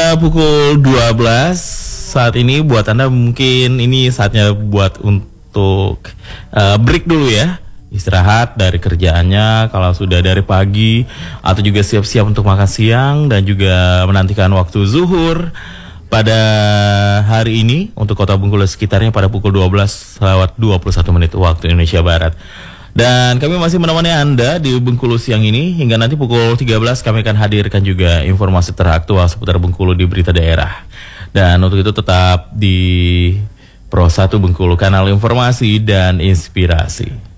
pukul 12 saat ini. Buat Anda mungkin ini saatnya buat untuk break dulu ya. Istirahat dari kerjaannya kalau sudah dari pagi, atau juga siap-siap untuk makan siang dan juga menantikan waktu zuhur pada hari ini untuk Kota Bengkulu sekitarnya pada pukul 12:21 waktu Indonesia Barat. Dan kami masih menemani Anda di Bengkulu siang ini hingga nanti pukul 13 kami akan hadirkan juga informasi teraktual seputar Bengkulu di berita daerah. Dan untuk itu tetap di Pro 1 Bengkulu, kanal informasi dan inspirasi.